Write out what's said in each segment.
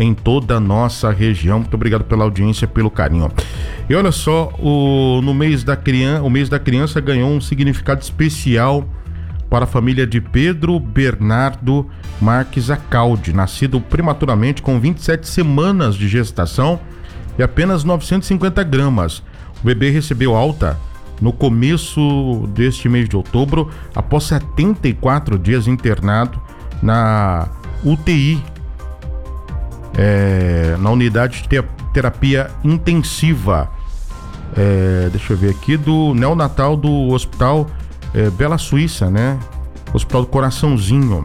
em toda a nossa região. Muito obrigado pela audiência, pelo carinho. E olha só, o mês da criança ganhou um significado especial para a família de Pedro Bernardo Marques Acaldi, nascido prematuramente com 27 semanas de gestação e apenas 950 gramas. O bebê recebeu alta no começo deste mês de outubro, após 74 dias internado na UTI, na unidade de terapia intensiva, deixa eu ver aqui, do neonatal do Hospital Bela Suíça, né? Hospital do Coraçãozinho.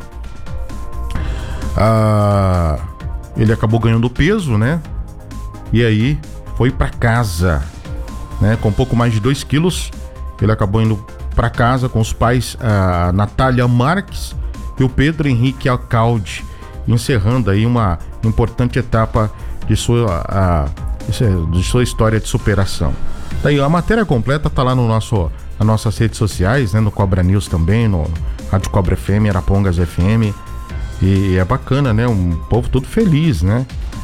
Ele acabou ganhando peso, né? E aí foi para casa, né? Com um pouco mais de 2 quilos. Ele acabou indo para casa com os pais, a Natália Marques e o Pedro Henrique Acaldi, encerrando aí uma importante etapa de sua história de superação. Daí a matéria completa tá lá nas nossas redes sociais, né? No Cobra News também, no Rádio Cobra FM, Arapongas FM. E é bacana, né? Um povo todo feliz, né?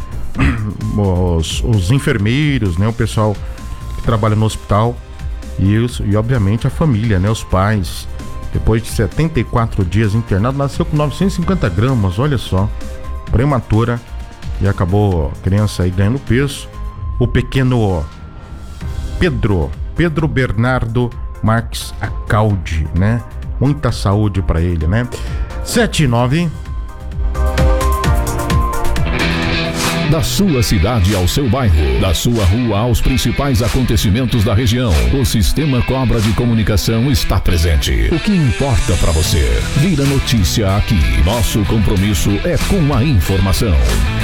Os enfermeiros, né? O pessoal que trabalha no hospital e obviamente a família, né? Os pais. Depois de 74 dias internado, nasceu com 950 gramas, olha só, prematura, e acabou a criança aí ganhando peso. O pequeno Pedro Bernardo Marques Acaldi, né? Muita saúde pra ele, né? 7-9. Da sua cidade ao seu bairro, da sua rua aos principais acontecimentos da região, o Sistema Cobra de Comunicação está presente. O que importa para você? Vira notícia aqui. Nosso compromisso é com a informação.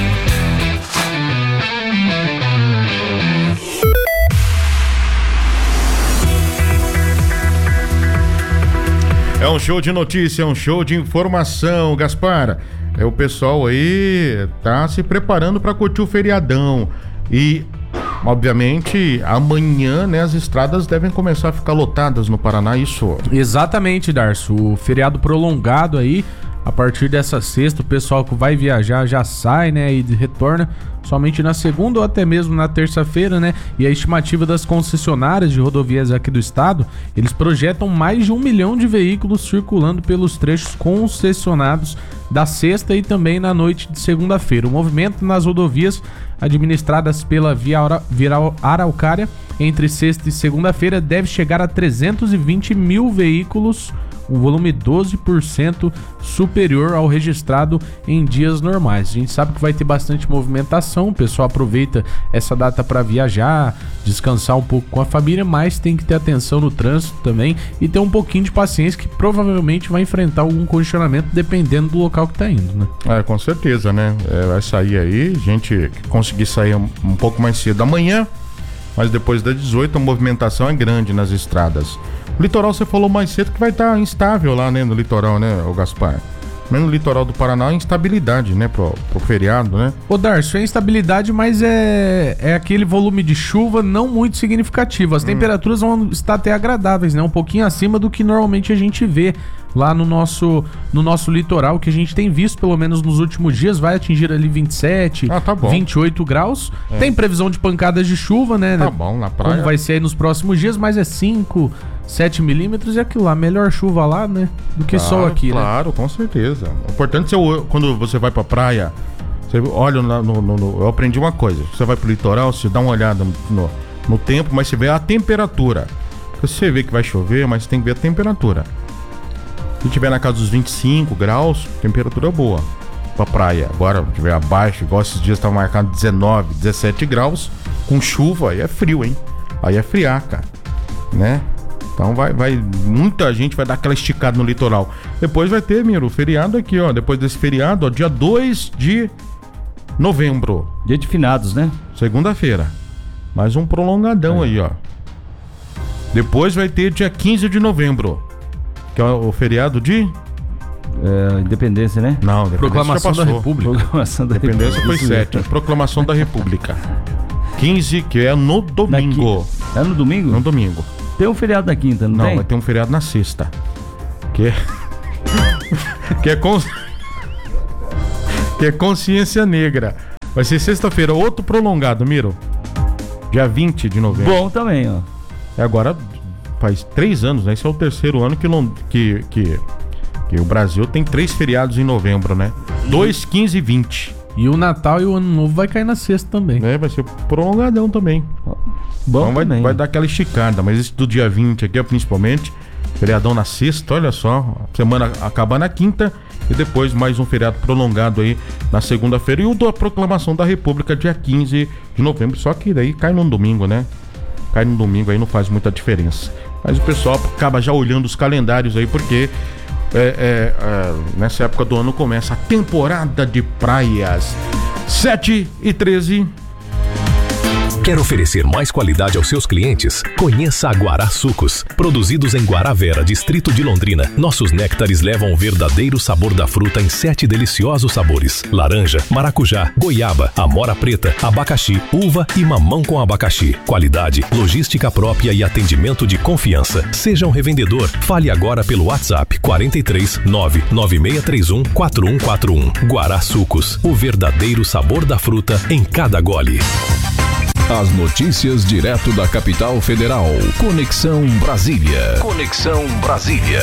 É um show de notícia, é um show de informação, Gaspar. O pessoal aí tá se preparando para curtir o feriadão. E, obviamente, amanhã, né, as estradas devem começar a ficar lotadas no Paraná, isso? Exatamente, Darcio. O feriado prolongado aí, a partir dessa sexta, o pessoal que vai viajar já sai, né, e retorna somente na segunda ou até mesmo na terça-feira, né? E a estimativa das concessionárias de rodovias aqui do estado, eles projetam mais de 1 milhão de veículos circulando pelos trechos concessionados da sexta e também na noite de segunda-feira. O movimento nas rodovias administradas pela Via Araucária entre sexta e segunda-feira deve chegar a 320 mil veículos, um volume 12% superior ao registrado em dias normais. A gente sabe que vai ter bastante movimentação, o pessoal aproveita essa data para viajar, descansar um pouco com a família, mas tem que ter atenção no trânsito também e ter um pouquinho de paciência, que provavelmente vai enfrentar algum congestionamento dependendo do local que tá indo, né? Com certeza, né? Vai sair aí, gente que conseguir sair um pouco mais cedo amanhã, mas depois das 18 a movimentação é grande nas estradas. O litoral, você falou mais cedo que vai estar instável lá, né, no litoral, né, o Gaspar? Mas no litoral do Paraná é instabilidade, né, pro feriado, né? Ô, Darcio, é instabilidade, mas é aquele volume de chuva não muito significativo. As temperaturas vão estar até agradáveis, né? Um pouquinho acima do que normalmente a gente vê lá no nosso litoral, que a gente tem visto, pelo menos nos últimos dias, vai atingir ali 27, tá bom. 28 graus. Tem previsão de pancadas de chuva, né? Tá bom, na praia. Como vai ser aí nos próximos dias, mas é 5, 7 milímetros e aquilo lá. Melhor chuva lá, né? Do que sol aqui, claro, né? Claro, com certeza. O importante é quando você vai pra praia, você olha eu aprendi uma coisa. Você vai pro litoral, você dá uma olhada no tempo, mas você vê a temperatura. Porque você vê que vai chover, mas você tem que ver a temperatura. Se tiver na casa dos 25 graus, temperatura boa pra praia. Agora, se tiver abaixo, igual esses dias tá marcado 19, 17 graus, com chuva, aí é frio, hein? Aí é friaca, né? Então muita gente vai dar aquela esticada no litoral. Depois vai ter, Miro, o feriado aqui, ó. Depois desse feriado, ó, dia 2 de novembro. Dia de finados, né? Segunda-feira. Mais um prolongadão aí, ó. Depois vai ter dia 15 de novembro. Que é o feriado de... Independência, né? Não, Proclamação da República. Proclamação da Independência foi 7. Proclamação da República. 15, que é no domingo. É no domingo? No domingo. Tem um feriado na quinta, não tem? Não, vai ter um feriado na sexta. Que é consciência negra. Vai ser sexta-feira, outro prolongado, Miro. Dia 20 de novembro. Bom também, ó. Agora faz 3 anos, né? Esse é o terceiro ano que o Brasil tem 3 feriados em novembro, né? 2, 15 e 20. E o Natal e o Ano Novo vai cair na sexta também. Vai ser prolongadão também. Bom então também. vai dar aquela esticada, mas esse do dia 20 aqui, principalmente, feriadão na sexta, olha só, semana acaba na quinta e depois mais um feriado prolongado aí na segunda-feira e o da proclamação da República dia 15 de novembro, só que daí cai num domingo, né? Cai no domingo aí, não faz muita diferença. Mas o pessoal acaba já olhando os calendários aí, porque nessa época do ano começa a temporada de praias. 7h13. Quer oferecer mais qualidade aos seus clientes? Conheça a Guará Sucos. Produzidos em Guaravera, distrito de Londrina, nossos néctares levam o verdadeiro sabor da fruta em 7 deliciosos sabores: laranja, maracujá, goiaba, amora preta, abacaxi, uva e mamão com abacaxi. Qualidade, logística própria e atendimento de confiança. Seja um revendedor. Fale agora pelo WhatsApp 43 99631 4141. Guará Sucos, o verdadeiro sabor da fruta em cada gole. As notícias direto da capital federal. Conexão Brasília. Conexão Brasília.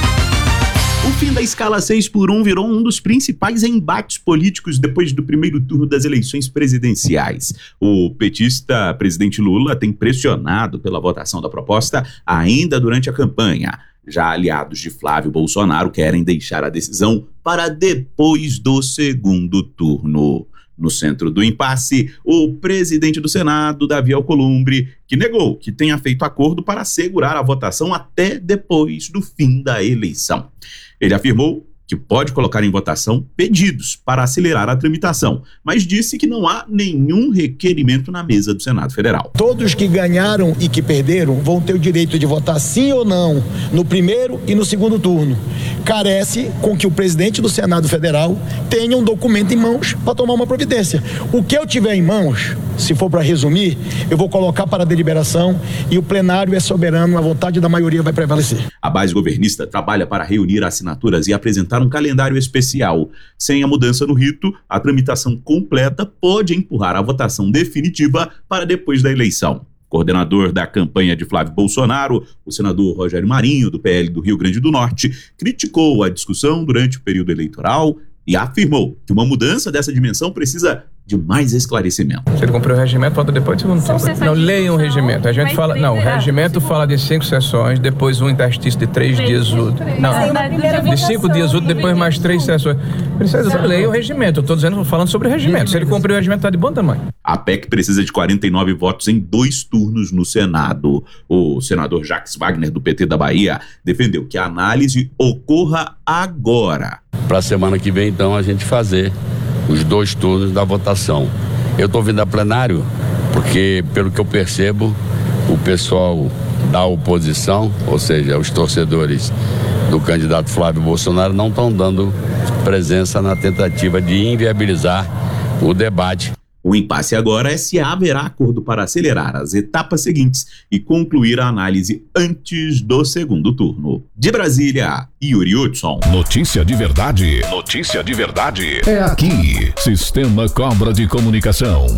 O fim da escala 6x1 virou um dos principais embates políticos depois do primeiro turno das eleições presidenciais. O petista presidente Lula tem pressionado pela votação da proposta ainda durante a campanha. Já aliados de Flávio Bolsonaro querem deixar a decisão para depois do segundo turno. No centro do impasse, o presidente do Senado, Davi Alcolumbre, que negou que tenha feito acordo para assegurar a votação até depois do fim da eleição. Ele afirmou que pode colocar em votação pedidos para acelerar a tramitação, mas disse que não há nenhum requerimento na mesa do Senado Federal. Todos que ganharam e que perderam vão ter o direito de votar sim ou não no primeiro e no segundo turno. Carece com que o presidente do Senado Federal tenha um documento em mãos para tomar uma providência. O que eu tiver em mãos, se for para resumir, eu vou colocar para deliberação e o plenário é soberano, a vontade da maioria vai prevalecer. A base governista trabalha para reunir assinaturas e apresentar um calendário especial. Sem a mudança no rito, a tramitação completa pode empurrar a votação definitiva para depois da eleição. Coordenador da campanha de Flávio Bolsonaro, o senador Rogério Marinho, do PL do Rio Grande do Norte, criticou a discussão durante o período eleitoral e afirmou que uma mudança dessa dimensão precisa de mais esclarecimento. Se ele cumpriu o regimento, volta depois do segundo turno. Não, leiam o regimento. O regimento fala de 5 sessões, depois um interstício de 3 dias úteis. Não, de 5 dias úteis, depois mais 3 sessões. Precisa ler o regimento. Eu estou falando sobre o regimento. Se ele cumpriu o regimento, está de bom tamanho. A PEC precisa de 49 votos em 2 turnos no Senado. O senador Jacques Wagner, do PT da Bahia, defendeu que a análise ocorra agora. Para a semana que vem, então, a gente fazer os 2 turnos da votação. Eu estou vindo a plenário porque, pelo que eu percebo, o pessoal da oposição, ou seja, os torcedores do candidato Flávio Bolsonaro, não estão dando presença na tentativa de inviabilizar o debate. O impasse agora é se haverá acordo para acelerar as etapas seguintes e concluir a análise antes do segundo turno. De Brasília, Yuri Hudson. Notícia de verdade. Notícia de verdade. É aqui. Sistema Cobra de Comunicação.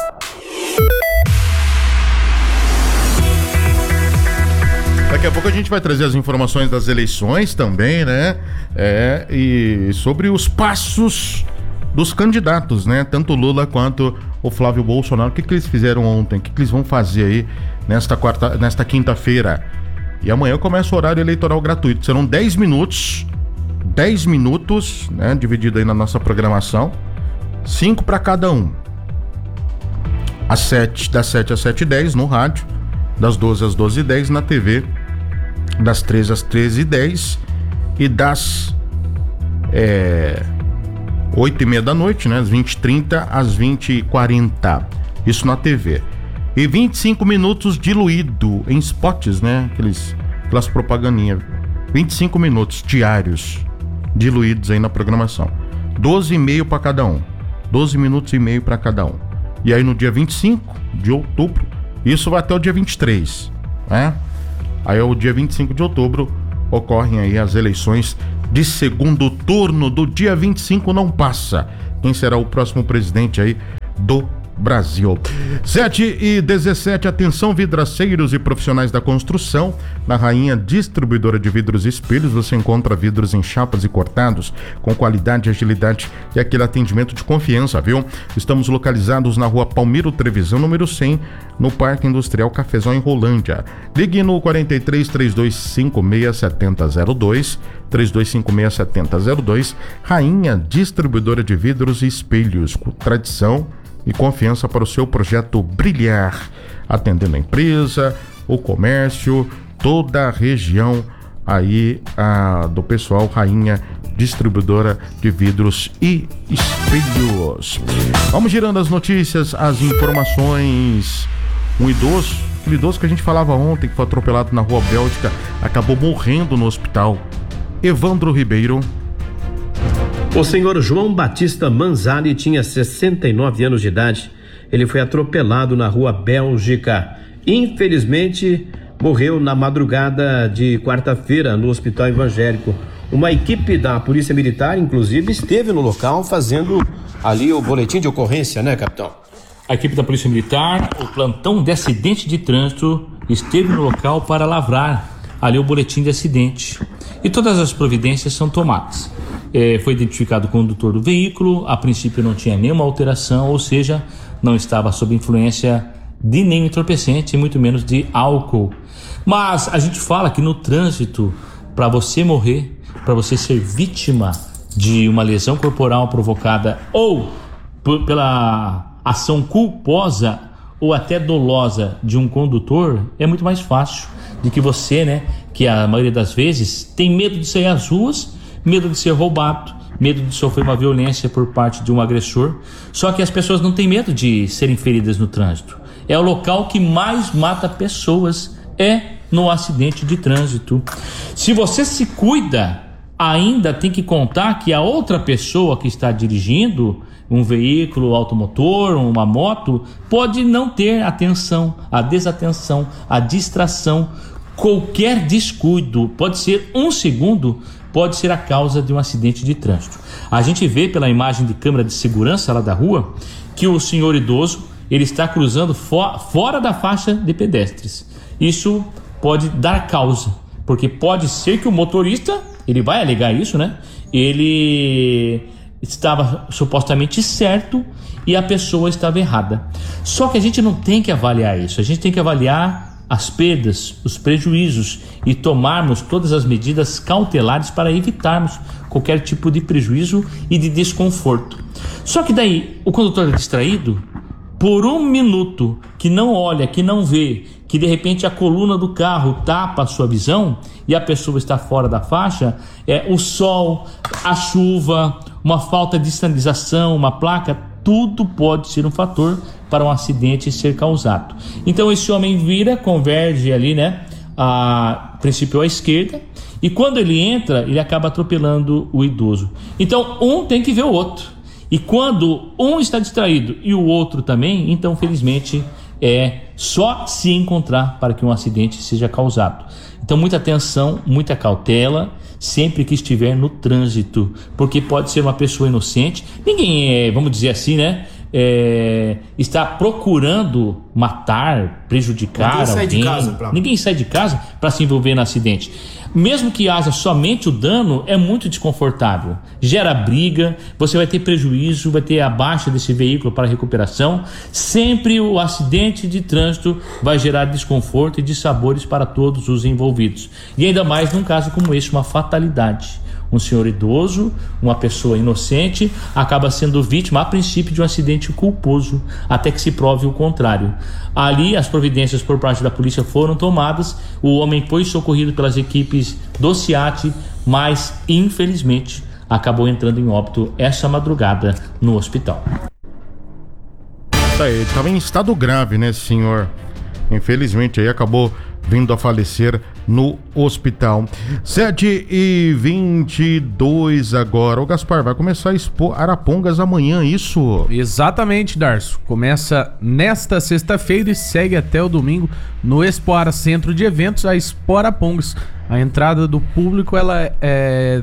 Daqui a pouco a gente vai trazer as informações das eleições também, né? E sobre os passos dos candidatos, né? Tanto o Lula quanto o Flávio Bolsonaro. O que eles fizeram ontem? O que eles vão fazer aí nesta quinta-feira? E amanhã começa o horário eleitoral gratuito. Serão 10 minutos. 10 minutos, né? Dividido aí na nossa programação. 5 para cada um. Das 7 às 7h10 no rádio. Das 12 às 12h10 na TV. Das 13 às 13h10. E das 8h30 da noite, né? Às 20h30 às 20h40. Isso na TV. E 25 minutos diluído em spots, né? Aquelas propagandinhas. 25 minutos diários diluídos aí na programação. 12,5 para cada um. 12 minutos e meio para cada um. E aí no dia 25 de outubro, isso vai até o dia 23, né? Aí o dia 25 de outubro ocorrem aí as eleições de segundo turno. Do dia 25 não passa. Quem será o próximo presidente aí do Brasil. 7h17, atenção vidraceiros e profissionais da construção. Na Rainha Distribuidora de Vidros e Espelhos você encontra vidros em chapas e cortados com qualidade, agilidade e aquele atendimento de confiança, viu? Estamos localizados na rua Palmiro Trevisan, número 100, no Parque Industrial Cafezal, em Rolândia. Ligue no 43 3256 7002, 3256 7002. Rainha Distribuidora de Vidros e Espelhos, com tradição e confiança para o seu projeto brilhar, atendendo a empresa, o comércio, toda a região aí do pessoal Rainha Distribuidora de Vidros e Espelhos. Vamos girando as notícias, as informações. Aquele idoso que a gente falava ontem, que foi atropelado na Rua Bélgica, acabou morrendo no hospital. Evandro Ribeiro. O senhor João Batista Manzali tinha 69 anos de idade. Ele foi atropelado na Rua Bélgica. Infelizmente, morreu na madrugada de quarta-feira no Hospital Evangélico. Uma equipe da Polícia Militar, inclusive, esteve no local fazendo ali o boletim de ocorrência, né, capitão? A equipe da Polícia Militar, o plantão de acidente de trânsito, esteve no local para lavrar ali o boletim de acidente. E todas as providências são tomadas. Foi identificado o condutor do veículo, a princípio não tinha nenhuma alteração, ou seja, não estava sob influência de nenhum entorpecente, muito menos de álcool. Mas a gente fala que no trânsito, para você morrer, para você ser vítima de uma lesão corporal provocada ou pela ação culposa ou até dolosa de um condutor, é muito mais fácil de que você, né, que a maioria das vezes tem medo de sair às ruas, medo de ser roubado, medo de sofrer uma violência por parte de um agressor. Só que as pessoas não têm medo de serem feridas no trânsito. É o local que mais mata pessoas, no acidente de trânsito. Se você se cuida, ainda tem que contar que a outra pessoa que está dirigindo um veículo automotor, uma moto, pode não ter atenção, a desatenção, a distração. Qualquer descuido, pode ser um segundo, pode ser a causa de um acidente de trânsito. A gente vê pela imagem de câmera de segurança lá da rua que o senhor idoso, ele está cruzando fora da faixa de pedestres. Isso pode dar causa, porque pode ser que o motorista, ele vai alegar isso, né? Ele estava supostamente certo e a pessoa estava errada. Só que a gente não tem que avaliar isso, a gente tem que avaliar as perdas, os prejuízos e tomarmos todas as medidas cautelares para evitarmos qualquer tipo de prejuízo e de desconforto. Só que daí o condutor é distraído por um minuto, que não olha, que não vê, que de repente a coluna do carro tapa a sua visão e a pessoa está fora da faixa, o sol, a chuva, uma falta de sinalização, uma placa, tudo pode ser um fator para um acidente ser causado. Então esse homem vira, converge ali, né, a princípio à esquerda, e quando ele entra, ele acaba atropelando o idoso. Então um tem que ver o outro, e quando um está distraído e o outro também, então felizmente é só se encontrar para que um acidente seja causado. Então muita atenção, muita cautela sempre que estiver no trânsito, porque pode ser uma pessoa inocente. Ninguém vamos dizer assim, né, está procurando matar, prejudicar alguém. Ninguém sai de casa para se envolver no acidente. Mesmo que haja somente o dano, é muito desconfortável, gera briga, você vai ter prejuízo, vai ter a baixa desse veículo para recuperação. Sempre o acidente de trânsito vai gerar desconforto e dissabores para todos os envolvidos, e ainda mais num caso como esse, uma fatalidade. Um senhor idoso, uma pessoa inocente, acaba sendo vítima, a princípio, de um acidente culposo, até que se prove o contrário. Ali, as providências por parte da polícia foram tomadas, o homem foi socorrido pelas equipes do SEAT, mas, infelizmente, acabou entrando em óbito essa madrugada no hospital. Ele estava em estado grave, né, senhor? Infelizmente, aí acabou vindo a falecer no hospital. 7h22 agora. O Gaspar, vai começar a Expo Arapongas amanhã, isso? Exatamente, Darcio. Começa nesta sexta-feira e segue até o domingo no Expo Ara Centro de Eventos, a Expo Arapongas. A entrada do público, ela é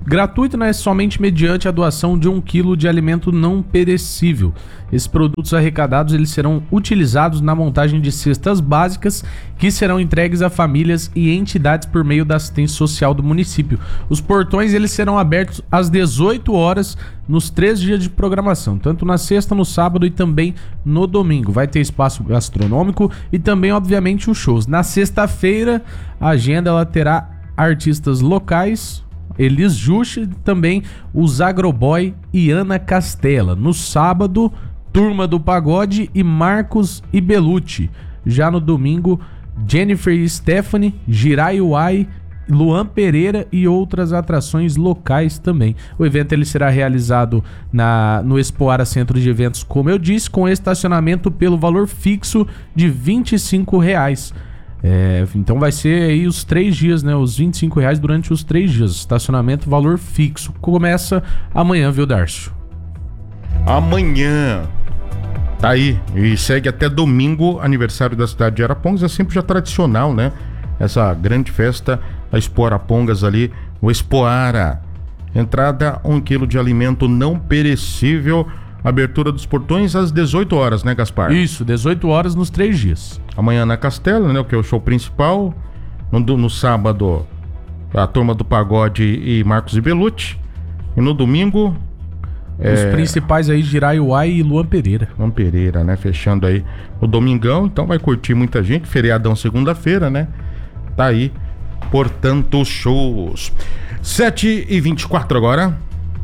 gratuito, né? Somente mediante a doação de 1 quilo de alimento não perecível. Esses produtos arrecadados, eles serão utilizados na montagem de cestas básicas que serão entregues a famílias e entidades por meio da assistência social do município. Os portões, eles serão abertos às 18 horas nos 3 dias de programação, tanto na sexta, no sábado e também no domingo. Vai ter espaço gastronômico e também, obviamente, os shows. Na sexta-feira, a agenda ela terá artistas locais, Elis Juche e também os Agroboy e Ana Castela. No sábado, Turma do Pagode e Marcos e Belucci. Já no domingo, Jennifer e Stephanie, Jirai Uai, Luan Pereira e outras atrações locais também. O evento ele será realizado no Expoara Centro de Eventos, como eu disse, com estacionamento pelo valor fixo de R$25. Então vai ser aí os 3 dias, né? Os R$25 durante os 3 dias. Estacionamento, valor fixo. Começa amanhã, viu, Darcio? Amanhã. Tá aí. E segue até domingo, aniversário da cidade de Arapongas. É sempre já tradicional, né? Essa grande festa, a Expo Arapongas ali, o Expoara. Entrada, 1 quilo de alimento não perecível. Abertura dos portões às 18 horas, né, Gaspar? Isso, 18 horas nos 3 dias. Amanhã na Castela, né, que é o show principal. No sábado, a Turma do Pagode e Marcos e Belucci. E no domingo... Os principais aí, Jirai Uai e Luan Pereira. Luan Pereira, né, fechando aí o domingão. Então vai curtir muita gente. Feriadão segunda-feira, né? Tá aí, portanto, shows. 7h24 agora.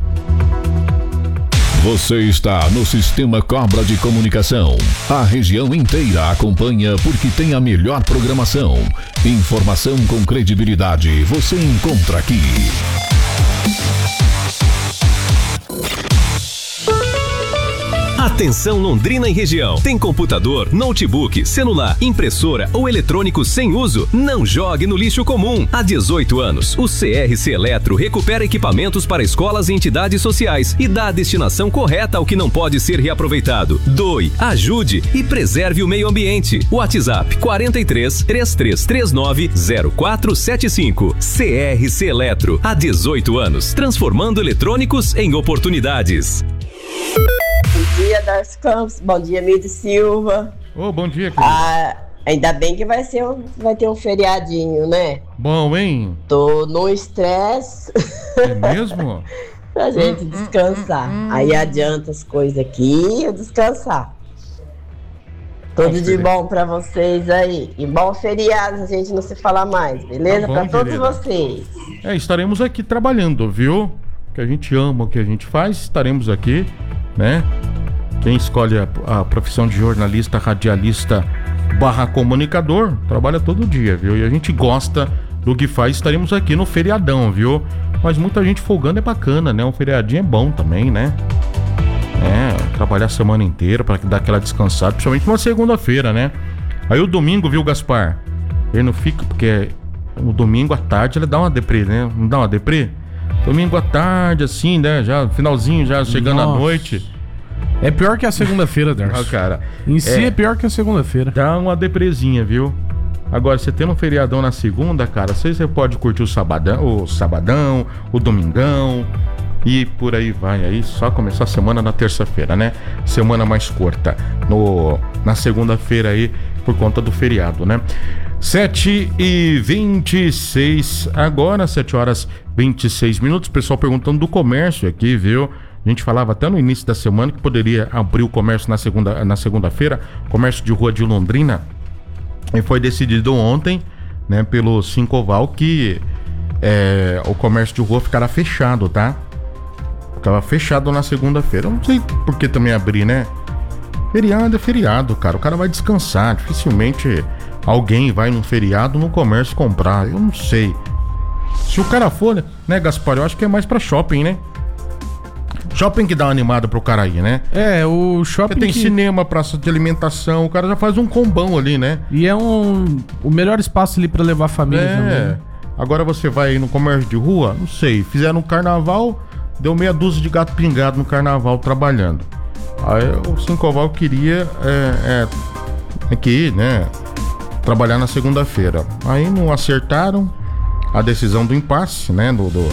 Você está no Sistema Cobra de Comunicação. A região inteira acompanha porque tem a melhor programação. Informação com credibilidade você encontra aqui. Atenção Londrina e região. Tem computador, notebook, celular, impressora ou eletrônico sem uso? Não jogue no lixo comum. Há 18 anos, o CRC Eletro recupera equipamentos para escolas e entidades sociais e dá a destinação correta ao que não pode ser reaproveitado. Doe, ajude e preserve o meio ambiente. WhatsApp 43 3339 0475. CRC Eletro. Há 18 anos, transformando eletrônicos em oportunidades. Bom dia, Darcio Campos. Bom dia, Milde Silva. Bom dia, querido. Ainda bem que vai ter um feriadinho, né? Bom, hein? Tô no estresse. É mesmo? Pra gente descansar. Aí adianta as coisas aqui e eu descansar. Tudo de bom pra vocês aí. E bom feriado, a gente não se fala mais, beleza? Tá bom, pra todos vocês. Estaremos aqui trabalhando, viu? Que a gente ama o que a gente faz, estaremos aqui, né? Quem escolhe a profissão de jornalista, radialista / comunicador, trabalha todo dia, viu? E a gente gosta do que faz, estaremos aqui no feriadão, viu? Mas muita gente folgando é bacana, né? Um feriadinho é bom também, né? Trabalhar a semana inteira para dar aquela descansada, principalmente uma segunda-feira, né? Aí o domingo, viu, Gaspar? Ele não fica, porque o domingo à tarde ele dá uma deprê, né? Não dá uma deprê? Domingo à tarde, assim, né? Já finalzinho, já chegando à noite. É pior que a segunda-feira, Darcio. Cara. Em si é pior que a segunda-feira. Dá uma depresinha, viu? Agora, você tendo um feriadão na segunda, cara, você pode curtir o sabadão, o domingão e por aí vai. Aí só começar a semana na terça-feira, né? Semana mais curta. Na segunda-feira aí, por conta do feriado, né? 7h26 agora, 7h26. Pessoal perguntando do comércio aqui, viu? A gente falava até no início da semana que poderia abrir o comércio na segunda-feira, comércio de rua de Londrina. E foi decidido ontem, né, pelo Sincoval que o comércio de rua ficará fechado, tá? Ficava fechado na segunda-feira. Eu não sei por que também abrir, né? Feriado é feriado, cara. O cara vai descansar. Dificilmente alguém vai num feriado no comércio comprar. Eu não sei. Se o cara for, né, Gaspar? Eu acho que é mais pra shopping, né? Shopping que dá uma animada pro cara aí, né? O shopping tem cinema, praça de alimentação, o cara já faz um combão ali, né? E é o melhor espaço ali pra levar a família também. Agora você vai no comércio de rua, não sei, fizeram um carnaval, deu meia dúzia de gato pingado no carnaval trabalhando. Aí o Sincoval queria aqui, né, trabalhar na segunda-feira. Aí não acertaram a decisão do impasse, né,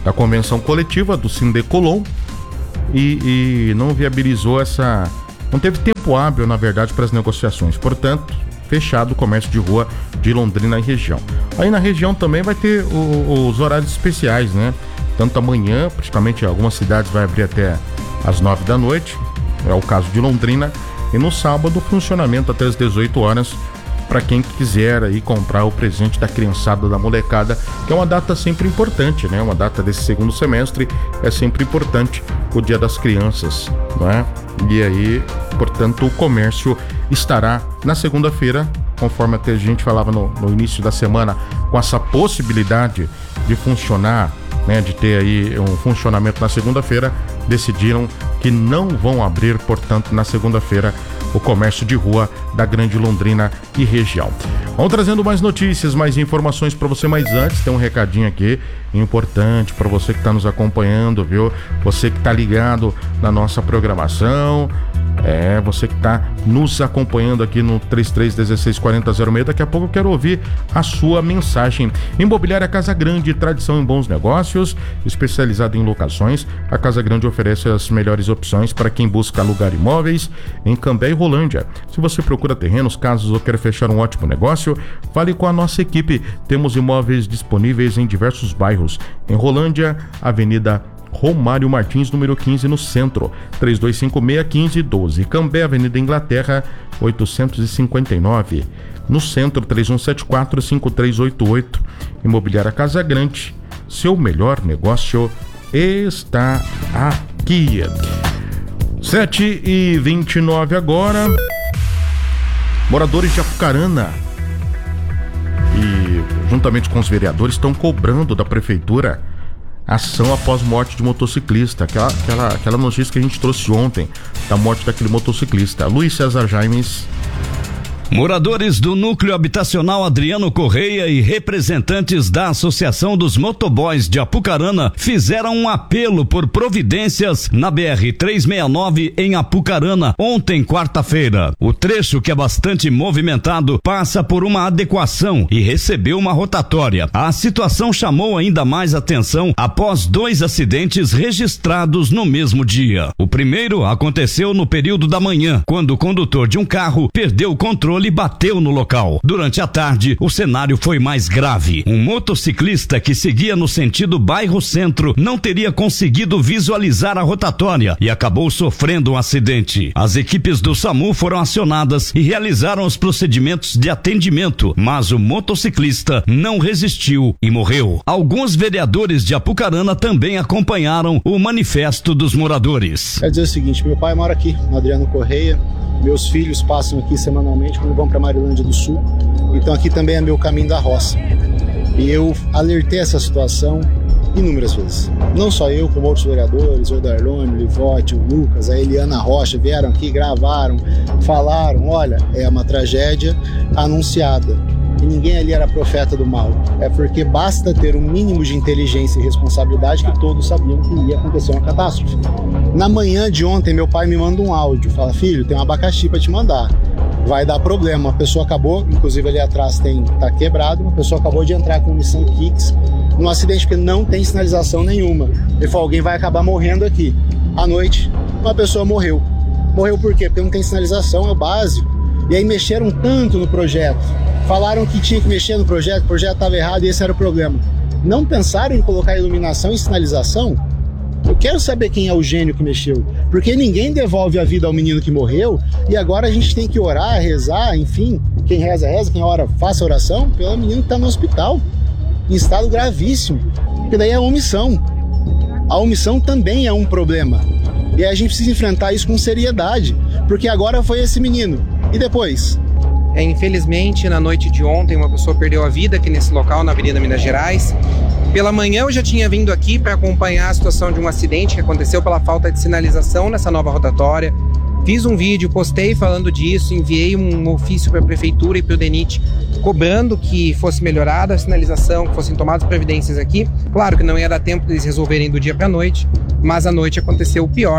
da convenção coletiva do Sindecolom e não viabilizou não teve tempo hábil, na verdade, para as negociações. Portanto, fechado o comércio de rua de Londrina e região. Aí na região também vai ter os horários especiais, né? Tanto amanhã, praticamente algumas cidades vai abrir até às 9 da noite, é o caso de Londrina, e no sábado funcionamento até às 18 horas para quem quiser aí comprar o presente da criançada, da molecada, que é uma data sempre importante, né? Uma data desse segundo semestre é sempre importante, o Dia das Crianças, não é? E aí, portanto, o comércio estará na segunda-feira, conforme até a gente falava no início da semana, com essa possibilidade de funcionar, né, de ter aí um funcionamento na segunda-feira, decidiram que não vão abrir, portanto, na segunda-feira, o comércio de rua da Grande Londrina e região. Vamos trazendo mais notícias, mais informações para você, mas antes tem um recadinho aqui importante para você que está nos acompanhando, viu? Você que está ligado na nossa programação, você que está nos acompanhando aqui no 33164006. Daqui a pouco eu quero ouvir a sua mensagem. Imobiliária Casa Grande, tradição em bons negócios, especializada em locações. A Casa Grande oferece as melhores opções para quem busca alugar imóveis em Cambé e Rolândia. Se você procura terrenos, casas ou quer fechar um ótimo negócio, fale com a nossa equipe. Temos imóveis disponíveis em diversos bairros. Em Rolândia, Avenida Romário Martins, número 15, no centro, 3256-1512. Cambé, Avenida Inglaterra, 859. No centro, 3174-5388. Imobiliária Casa Grande, seu melhor negócio está aqui. 7h29 agora. Moradores de Apucarana e, juntamente com os vereadores, estão cobrando da prefeitura ação após morte de motociclista. Aquela notícia que a gente trouxe ontem, da morte daquele motociclista. Luiz César Jaimes. Moradores do núcleo habitacional Adriano Correia e representantes da Associação dos Motoboys de Apucarana fizeram um apelo por providências na BR-369 em Apucarana ontem, quarta-feira. O trecho, que é bastante movimentado, passa por uma adequação e recebeu uma rotatória. A situação chamou ainda mais atenção após 2 acidentes registrados no mesmo dia. O primeiro aconteceu no período da manhã, quando o condutor de um carro perdeu o controle e bateu no local. Durante a tarde, o cenário foi mais grave. Um motociclista que seguia no sentido bairro Centro não teria conseguido visualizar a rotatória e acabou sofrendo um acidente. As equipes do SAMU foram acionadas e realizaram os procedimentos de atendimento, mas o motociclista não resistiu e morreu. Alguns vereadores de Apucarana também acompanharam o manifesto dos moradores. Quer dizer o seguinte, meu pai mora aqui, no Adriano Correia. Meus filhos passam aqui semanalmente quando vão para Marilândia do Sul. Então aqui também é meu caminho da roça. E eu alertei essa situação inúmeras vezes. Não só eu, como outros vereadores, o Darlone, o Livote, o Lucas, a Eliana Rocha, vieram aqui, gravaram, falaram, olha, é uma tragédia anunciada. E ninguém ali era profeta do mal. É porque basta ter um mínimo de inteligência e responsabilidade que todos sabiam que ia acontecer uma catástrofe. Na manhã de ontem, meu pai me manda um áudio. Fala, filho, tem um abacaxi para te mandar. Vai dar problema. Uma pessoa acabou, inclusive ali atrás tá quebrado, uma pessoa acabou de entrar com um Nissan Kicks num acidente porque não tem sinalização nenhuma. Ele falou, alguém vai acabar morrendo aqui. À noite, uma pessoa morreu. Morreu por quê? Porque não tem sinalização, é o básico. E aí mexeram tanto no projeto. Falaram que tinha que mexer no projeto, o projeto estava errado e esse era o problema. Não pensaram em colocar iluminação e sinalização? Eu quero saber quem é o gênio que mexeu, porque ninguém devolve a vida ao menino que morreu e agora a gente tem que orar, rezar, enfim, quem reza, reza, quem ora, faça oração pelo menino que está no hospital, em estado gravíssimo, porque daí é omissão. A omissão também é um problema e a gente precisa enfrentar isso com seriedade, porque agora foi esse menino, e depois? Infelizmente, na noite de ontem, uma pessoa perdeu a vida aqui nesse local, na Avenida Minas Gerais. Pela manhã eu já tinha vindo aqui para acompanhar a situação de um acidente que aconteceu pela falta de sinalização nessa nova rotatória. Fiz um vídeo, postei falando disso, enviei um ofício para a Prefeitura e para o DENIT cobrando que fosse melhorada a sinalização, que fossem tomadas providências aqui. Claro que não ia dar tempo de eles resolverem do dia para a noite, mas à noite aconteceu o pior,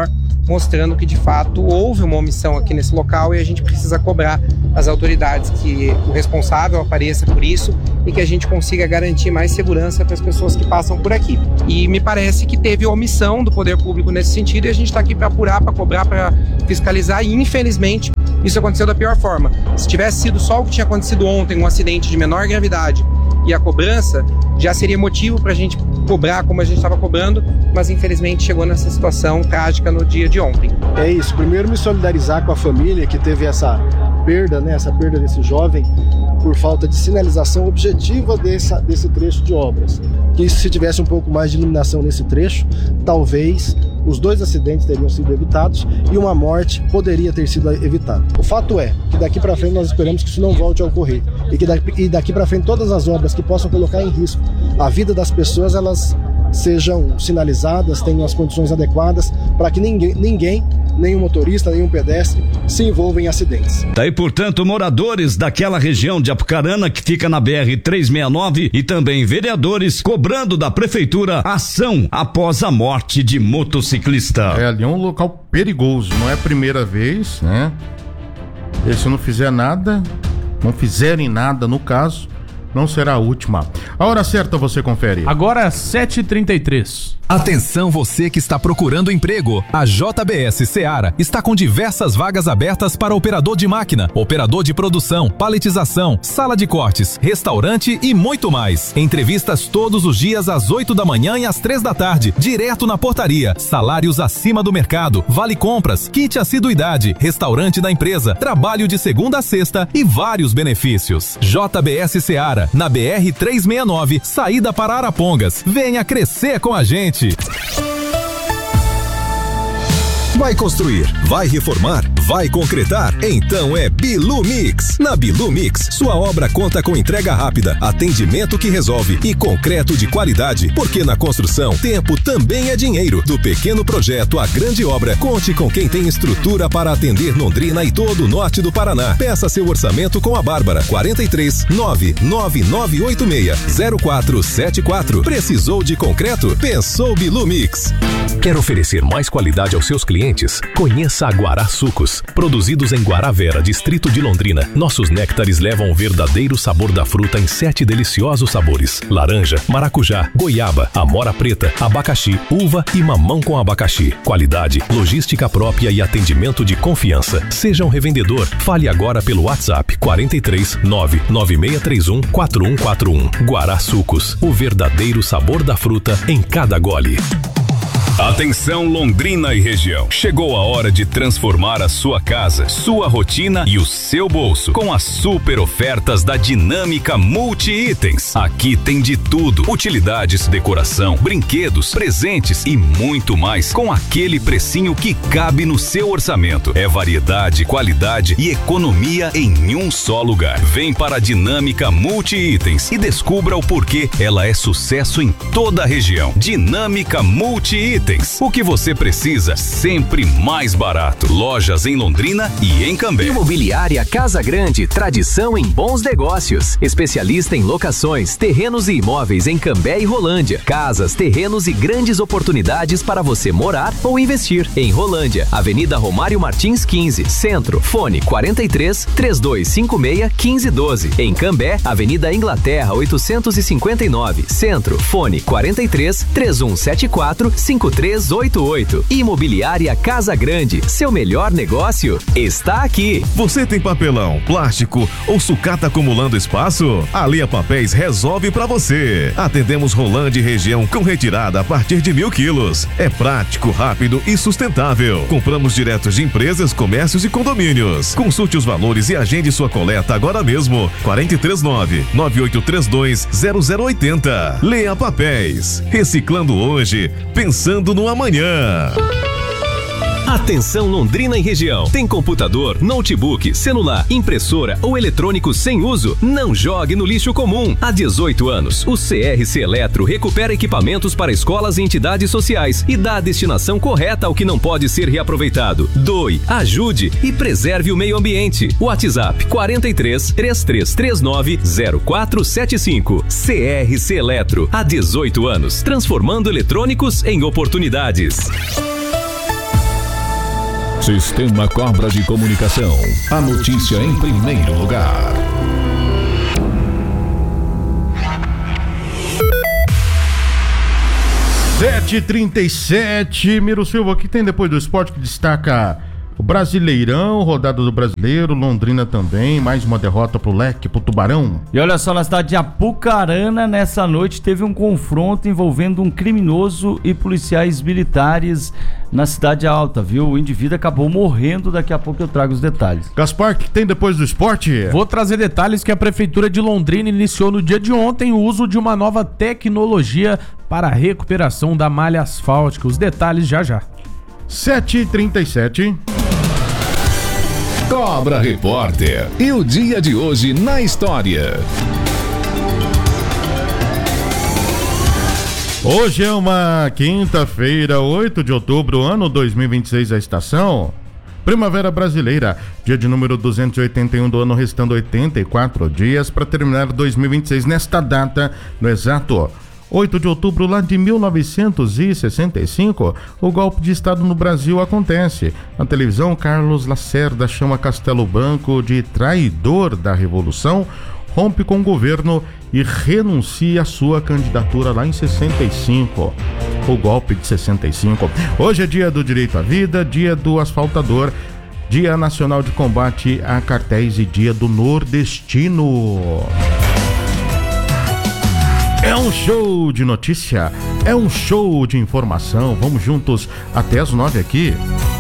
mostrando que de fato houve uma omissão aqui nesse local e a gente precisa cobrar as autoridades que o responsável apareça por isso e que a gente consiga garantir mais segurança para as pessoas que passam por aqui. E me parece que teve omissão do poder público nesse sentido e a gente está aqui para apurar, para cobrar, para fiscalizar e infelizmente isso aconteceu da pior forma. Se tivesse sido só o que tinha acontecido ontem, um acidente de menor gravidade e a cobrança, já seria motivo para a gente cobrar como a gente estava cobrando, mas infelizmente chegou nessa situação trágica no dia de ontem. É isso, primeiro me solidarizar com a família que teve essa perda, né, essa perda desse jovem por falta de sinalização objetiva desse trecho de obras. Que se tivesse um pouco mais de iluminação nesse trecho, talvez os 2 acidentes teriam sido evitados e uma morte poderia ter sido evitada. O fato é que daqui para frente nós esperamos que isso não volte a ocorrer e que daqui para frente todas as obras que possam colocar em risco a vida das pessoas, elas sejam sinalizadas, tenham as condições adequadas para que ninguém, nenhum motorista, nenhum pedestre se envolva em acidentes. Daí, portanto, moradores daquela região de Apucarana que fica na BR-369 e também vereadores cobrando da prefeitura ação após a morte de motociclista. Ali é um local perigoso, não é a primeira vez, né? E se não fizer nada, não fizerem nada no caso, não será a última. A hora certa você confere. Agora 7h33. Atenção você que está procurando emprego. A JBS Seara está com diversas vagas abertas para operador de máquina, operador de produção, paletização, sala de cortes, restaurante e muito mais. Entrevistas todos os dias às 8 da manhã e às 3 da tarde, direto na portaria. Salários acima do mercado, vale compras, kit assiduidade, restaurante da empresa, trabalho de segunda a sexta e vários benefícios. JBS Seara, na BR-369, saída para Arapongas. Venha crescer com a gente. Vai construir, vai reformar, vai concretar? Então é Bilu Mix. Na Bilu Mix, sua obra conta com entrega rápida, atendimento que resolve e concreto de qualidade. Porque na construção, tempo também é dinheiro. Do pequeno projeto à grande obra, conte com quem tem estrutura para atender Londrina e todo o norte do Paraná. Peça seu orçamento com a Bárbara. 43 99986 0474. Precisou de concreto? Pensou Bilu Mix. Quer oferecer mais qualidade aos seus clientes? Conheça a Guará Sucos. Produzidos em Guaravera, distrito de Londrina, nossos néctares levam o verdadeiro sabor da fruta em 7 deliciosos sabores: laranja, maracujá, goiaba, amora preta, abacaxi, uva e mamão com abacaxi. Qualidade, logística própria e atendimento de confiança. Seja um revendedor. Fale agora pelo WhatsApp 43 99631 4141. Guará Sucos, o verdadeiro sabor da fruta em cada gole. Atenção Londrina e região. Chegou a hora de transformar a sua casa, sua rotina e o seu bolso com as super ofertas da Dinâmica Multi-Itens. Aqui tem de tudo: utilidades, decoração, brinquedos, presentes e muito mais, com aquele precinho que cabe no seu orçamento. É variedade, qualidade e economia em um só lugar. Vem para a Dinâmica Multi-Itens e descubra o porquê ela é sucesso em toda a região. Dinâmica Multi-Itens. O que você precisa, sempre mais barato. Lojas em Londrina e em Cambé. Imobiliária Casa Grande, tradição em bons negócios. Especialista em locações, terrenos e imóveis em Cambé e Rolândia. Casas, terrenos e grandes oportunidades para você morar ou investir. Em Rolândia, Avenida Romário Martins 15, Centro. Fone 43 3256 1512. Em Cambé, Avenida Inglaterra 859, Centro. Fone 43 3174 5388. Imobiliária Casa Grande, seu melhor negócio está aqui. Você tem papelão, plástico ou sucata acumulando espaço? A Lia Papéis resolve pra você. Atendemos Rolândia e região com retirada a partir de 1.000 quilos. É prático, rápido e sustentável. Compramos direto de empresas, comércios e condomínios. Consulte os valores e agende sua coleta agora mesmo. 439-9832-0080. Lia Papéis. Reciclando hoje, pensando no amanhã. Atenção Londrina e região. Tem computador, notebook, celular, impressora ou eletrônico sem uso? Não jogue no lixo comum. Há 18 anos, o CRC Eletro recupera equipamentos para escolas e entidades sociais e dá a destinação correta ao que não pode ser reaproveitado. Doe, ajude e preserve o meio ambiente. WhatsApp 43 3339 0475. CRC Eletro. Há 18 anos, transformando eletrônicos em oportunidades. Sistema Cobra de Comunicação. A notícia em primeiro lugar. Sete 37, Miro Silva, o que tem depois do esporte que destaca o Brasileirão, rodada do Brasileiro, Londrina também, mais uma derrota pro Leque, pro Tubarão. E olha só, na cidade de Apucarana, nessa noite teve um confronto envolvendo um criminoso e policiais militares na Cidade Alta, viu? O indivíduo acabou morrendo, daqui a pouco eu trago os detalhes. Gaspar, o que tem depois do esporte? Vou trazer detalhes que a Prefeitura de Londrina iniciou no dia de ontem o uso de uma nova tecnologia para a recuperação da malha asfáltica. Os detalhes já já. 7h37. Cobra Repórter. E o dia de hoje na história. Hoje é uma quinta-feira, 8 de outubro, ano 2026, a estação Primavera Brasileira, dia de número 281 do ano, restando 84 dias para terminar 2026. Nesta data, no exato 8 de outubro lá de 1965, o golpe de Estado no Brasil acontece. Na televisão, Carlos Lacerda chama Castelo Branco de traidor da Revolução, rompe com o governo e renuncia à sua candidatura lá em 65. O golpe de 65. Hoje é dia do direito à vida, dia do asfaltador, dia nacional de combate a cartéis e dia do nordestino. É um show de notícia, é um show de informação. Vamos juntos até as 9 aqui.